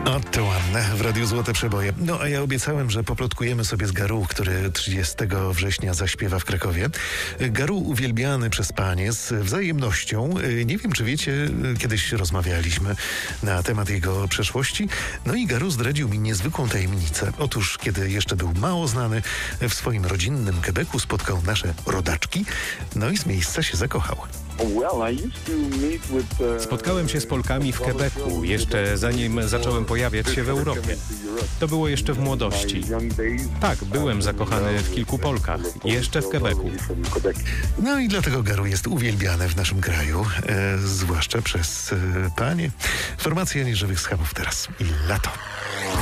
Oto ładne w Radiu Złote Przeboje. No a ja obiecałem, że poplotkujemy sobie z Garu, który 30 września zaśpiewa w Krakowie. Garu uwielbiany przez panie z wzajemnością. Nie wiem, czy wiecie, kiedyś rozmawialiśmy na temat jego przeszłości. No i Garu zdradził mi niezwykłą tajemnicę. Otóż, kiedy jeszcze był mało znany, w swoim rodzinnym Quebecu spotkał nasze rodaczki, no i z miejsca się zakochał. Spotkałem się z Polkami w Quebecu, jeszcze zanim zacząłem pojawiać się w Europie. To było jeszcze w młodości. Tak, byłem zakochany w kilku Polkach, jeszcze w Quebecu. No i dlatego Garu jest uwielbiany w naszym kraju, zwłaszcza przez panie. Formacja Nieżywych Schabów teraz i lato.